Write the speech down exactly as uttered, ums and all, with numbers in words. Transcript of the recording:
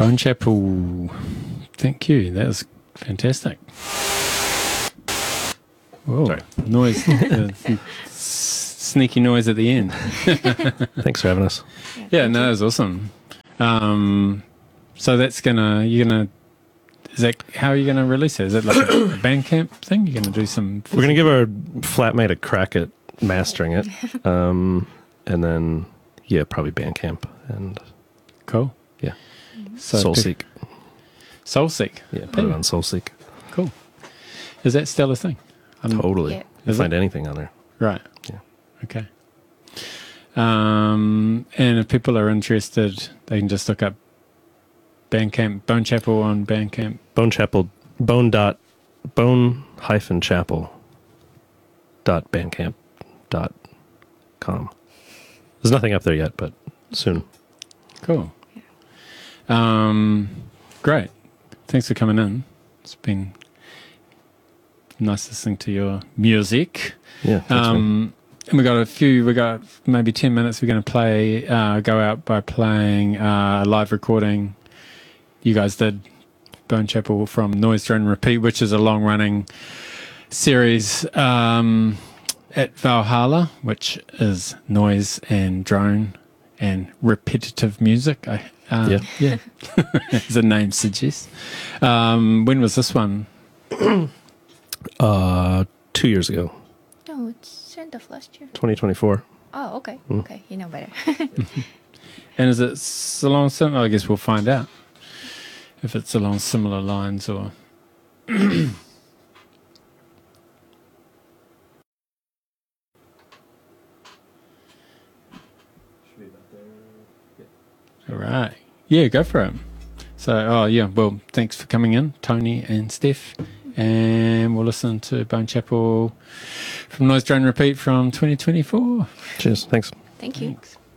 Bone Chapel. Thank you. That was fantastic. Whoa, Sorry. Noise. uh, s- sneaky noise at the end. Thanks for having us. Yeah, no, that was awesome. Um, so that's gonna, you're gonna, is that, how are you gonna release it? Is it like a Bandcamp thing? You're gonna do some... We're going to give our flatmate a crack at mastering it. Um, and then, yeah, probably Bandcamp and Cool. yeah, So Soulseek. Soulseek. Yeah, put it Yeah. on Soulseek. Cool. Is that still a thing? Um, Totally. Yeah. You Is find it? anything on there. Right. Yeah. Okay. Um, and if people are interested, they can just look up Bandcamp, Bone Chapel on Bandcamp. Bone Chapel, bone dot, bone hyphen chapel dot bandcamp dot com. There's nothing up there yet, but soon. Cool. Um, great. Thanks for coming in. It's been nice listening to your music. Yeah. thanks, man. Um, and we got a few, we got maybe ten minutes. We're going to play, uh, go out by playing uh, a live recording you guys did, Bone Chapel, from Noise Drone Repeat, which is a long running series um, at Valhalla, which is noise and drone and repetitive music. I, uh, Yeah. yeah, as the name suggests. Um, when was this one? Uh, two years ago, No, it's end of last year. twenty twenty-four. Oh, okay. Mm. Okay, you know better. And is it s- along similar? I guess we'll find out if it's along similar lines or. All right. Yeah, go for it. So, oh yeah, well, thanks for coming in, Tony and Steph. And we'll listen to Bone Chapel from Noise Drone Repeat from twenty twenty-four. Cheers. Thanks. Thank you. Thanks.